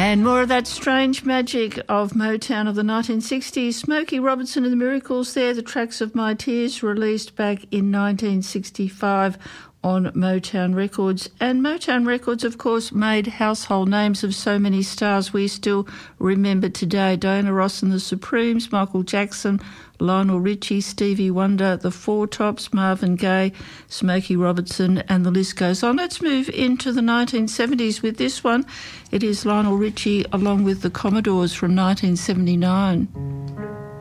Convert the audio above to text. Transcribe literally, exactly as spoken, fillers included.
And more of that strange magic of Motown of the nineteen sixties. Smokey Robinson and the Miracles there, The Tracks of My Tears, released back in nineteen sixty-five on Motown Records. And Motown Records, of course, made household names of so many stars we still remember today. Diana Ross and the Supremes, Michael Jackson, Lionel Richie, Stevie Wonder, the Four Tops, Marvin Gaye, Smokey Robinson, and the list goes on. Let's move into the nineteen seventies with this one. It is Lionel Richie along with the Commodores from nineteen seventy-nine.